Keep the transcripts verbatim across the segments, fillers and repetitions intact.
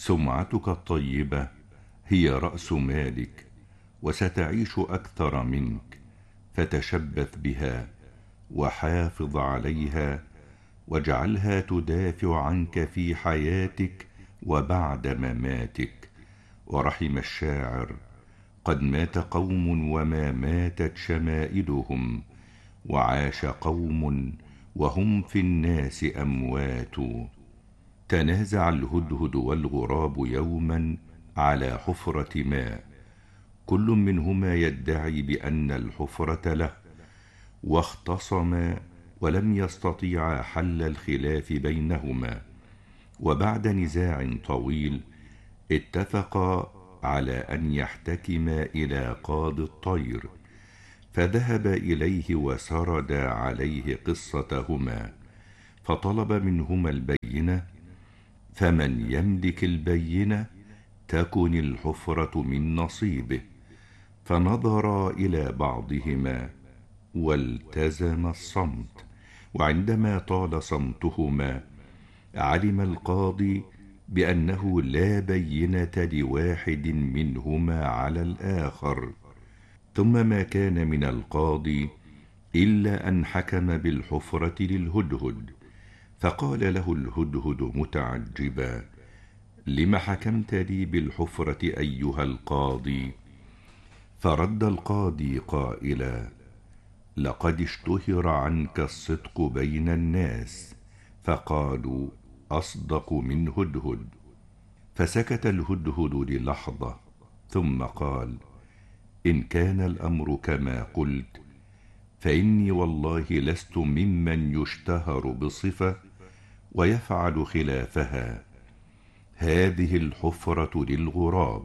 سمعتك الطيبة هي رأس مالك، وستعيش أكثر منك، فتشبث بها وحافظ عليها، واجعلها تدافع عنك في حياتك وبعد مماتك. ورحم الشاعر: قد مات قوم وما ماتت شمائلهم، وعاش قوم وهم في الناس أموات. تنازع الهدهد والغراب يوما على حفرة ماء، كل منهما يدعي بأن الحفرة له، واختصما ولم يستطيعا حل الخلاف بينهما. وبعد نزاع طويل اتفقا على أن يحتكما إلى قاضي الطير، فذهب إليه وسرد عليه قصتهما، فطلب منهما البينة، فمن يملك البينة تكن الحفرة من نصيبه. فنظرا إلى بعضهما والتزم الصمت، وعندما طال صمتهما علم القاضي بأنه لا بينة لواحد منهما على الآخر. ثم ما كان من القاضي إلا أن حكم بالحفرة للهدهد، فقال له الهدهد متعجبا: لم حكمت لي بالحفرة أيها القاضي؟ فرد القاضي قائلا: لقد اشتهر عنك الصدق بين الناس، فقالوا أصدق من هدهد. فسكت الهدهد للحظة، ثم قال: إن كان الأمر كما قلت، فإني والله لست ممن يشتهر بصفة ويفعل خلافها. هذه الحفرة للغراب،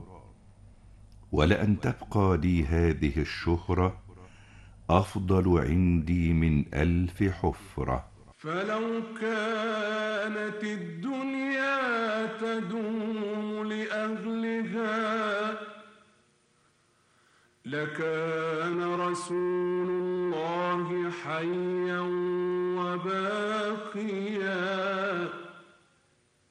ولأن تبقى لي هذه الشهرة أفضل عندي من ألف حفرة. فلو كانت الدنيا تدوم لأهلها لكان رسول الله حيا وباقيا.